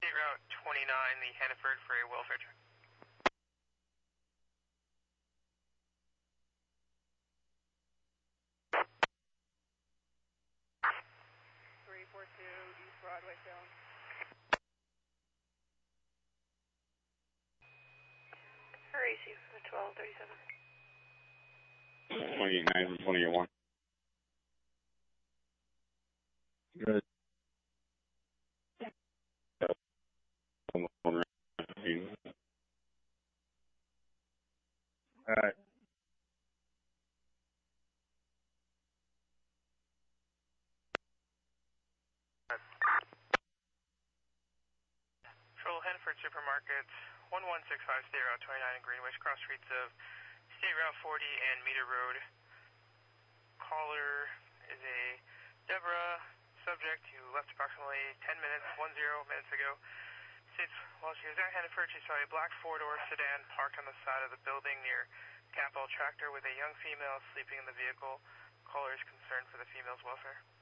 State Route 29, the Hannaford for a welfare check. 342 East Broadway, Salem. RAC for 1237. 28-9 and 28-1. Good. All right. Patrol Hannaford Supermarkets, 1165 State Route 29 in Greenwich, cross streets of State Route 40 and Meter Road. Caller is a Deborah, subject who left approximately 10 minutes ago. States while she was at Hannaford, she saw a black four-door sedan parked on the side of the building near Capital Tractor with a young female sleeping in the vehicle. Caller is concerned for the female's welfare.